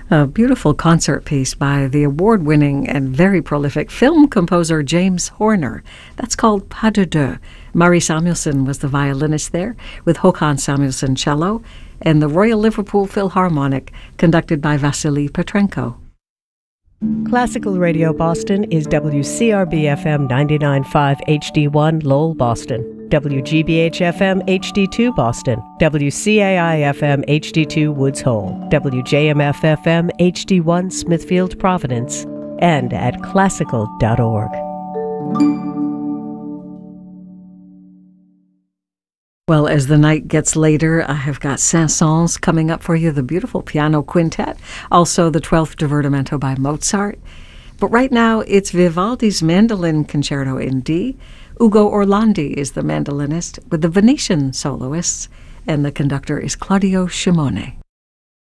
A beautiful concert piece by the award-winning and very prolific film composer James Horner. That's called Pas de deux. Murray Samuelson was the violinist there, with Håkan Samuelsson cello, and the Royal Liverpool Philharmonic, conducted by Vasily Petrenko. Classical Radio Boston is WCRB-FM 99.5 HD1 Lowell, Boston, WGBH-FM HD2 Boston, WCAI-FM HD2 Woods Hole, WJMF-FM HD1 Smithfield, Providence, and at classical.org. Well, as the night gets later, I have got Saint-Saëns coming up for you, the beautiful piano quintet, also the 12th Divertimento by Mozart. But right now, it's Vivaldi's Mandolin Concerto in D. Ugo Orlandi is the mandolinist with the Venetian soloists, and the conductor is Claudio Scimone.